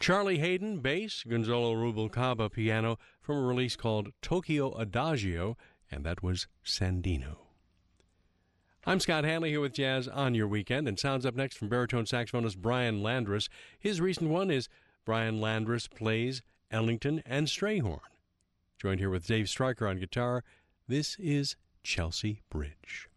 Charlie Haydn, bass, Gonzalo Rubalcaba, piano, from a release called Tokyo Adagio, and that was Sandino. I'm Scott Hanley here with Jazz on Your Weekend, and sounds up next from baritone saxophonist Brian Landrus. His recent one is Brian Landrus Plays Ellington and Strayhorn. Joined here with Dave Stryker on guitar, this is Chelsea Bridge.